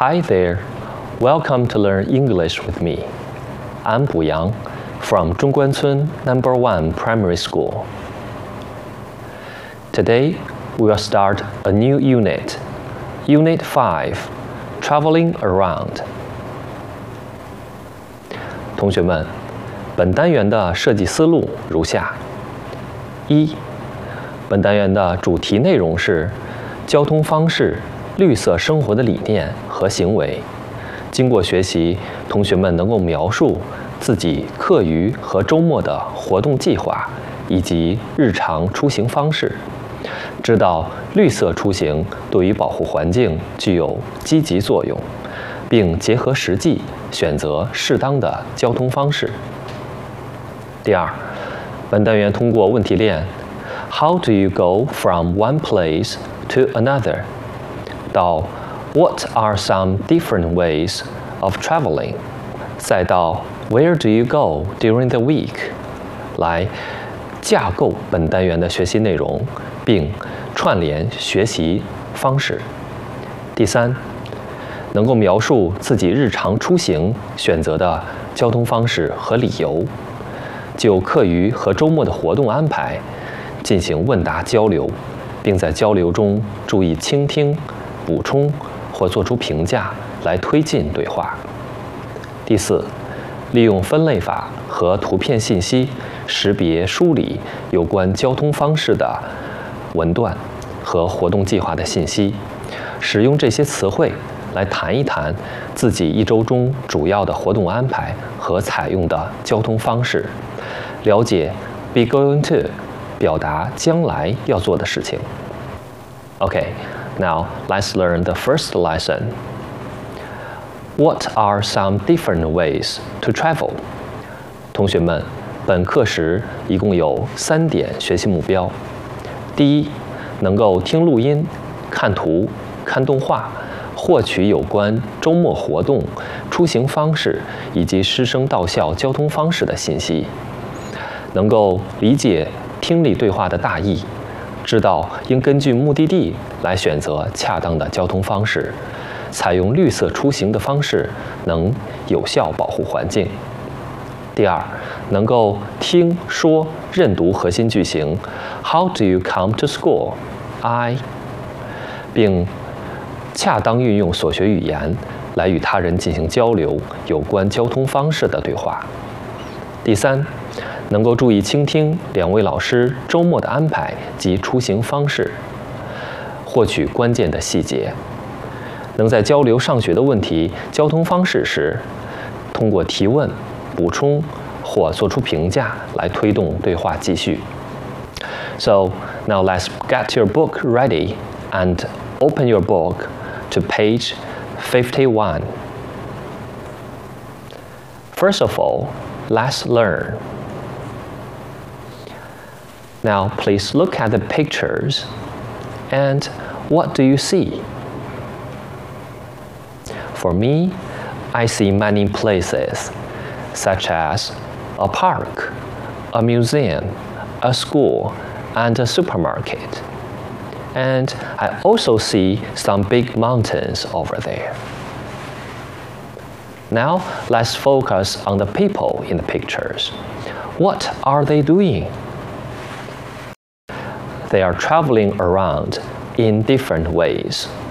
Hi there, welcome to learn English with me. I'm Bu Yang from Zhongguancun No. 1 Primary School. Today, we will start a new unit, Unit 5, Traveling Around. 同学们，本单元的设计思路如下：一，本单元的主题内容是交通方式、绿色生活的理念和行为。经过学习，同学们能够描述自己课余和周末的活动计划以及日常出行方式，知道绿色出行对于保护环境具有积极作用，并结合实际选择适当的交通方式。第二，本单元通过问题链 How do you go from one place to another 到 What are some different ways of traveling 再到 Where do you go during the week 来架构本单元的学习内容，并串联学习方式。第三，能够描述自己日常出行选择的交通方式和理由，就课余和周末的活动安排进行问答交流，并在交流中注意倾听、补充或做出评价来推进对话。第四，利用分类法和图片信息识别梳理有关交通方式的文段和活动计划的信息，使用这些词汇来谈一谈自己一周中主要的活动安排和采用的交通方式，了解 be going to 表达将来要做的事情。Okay, now let's learn the first lesson. What are some different ways to travel? 同学们，本课时一共有3点学习目标。第一，能够听录音、看图、看动画，获取有关周末活动、出行方式以及师生到校交通方式的信息，能够理解听力对话的大意，知道应根据目的地来选择恰当的交通方式，采用绿色出行的方式，能有效保护环境。第二，能够听说认读核心句型 How do you come to school? I 并恰当运用所学语言来与他人进行交流有关交通方式的对话。第三，能够注意倾听2位老师周末的安排及出行方式，获取关键的细节，能在交流上学的问题、交通方式时，通过提问、补充或做出评价来推动对话继续。So now let's get your book ready and open your book to page 51. First of all, let's learn. Now please look at the pictures and what do you see? For me, I see many places, such as a park, a museum, a school, and a supermarket. And I also see some big mountains over there. Now let's focus on the people in the pictures. What are they doing? They are traveling around in different ways.